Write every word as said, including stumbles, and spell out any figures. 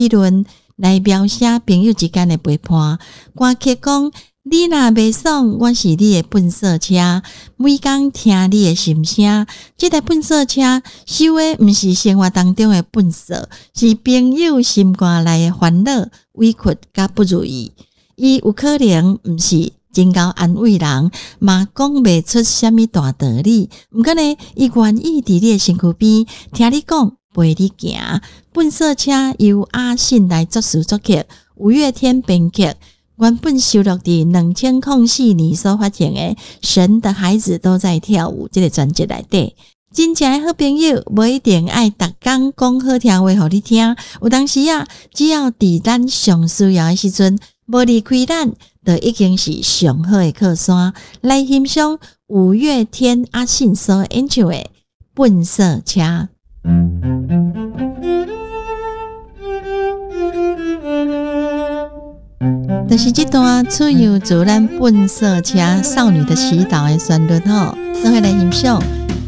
理论来描写朋友之间的陪伴。歌曲讲，你若袂爽，我是你的粪扫车，每天听你的心声。这台粪扫车收的不是生活当中的粪扫，是朋友心肝内的烦恼、委屈甲不如意。伊有可能不是真够安慰人，嘛讲袂出什么大道理。毋过呢，伊愿意伫你的身躯边听你讲，陪你行。粪扫车由阿信来作词作曲，五月天编曲。原本收录伫两千零四年所发行的《神的孩子都在跳舞》这个专辑内底。真正的好朋友无一定爱逐工讲好听话互你听，有当时啊，只要伫咱上需要的时阵，无离开咱，就已经是上好的靠山。来欣赏五月天阿信所演唱的《粪扫车》。就是这段出由自咱粪扫车少女的祈祷的旋律吼，都会来欣赏。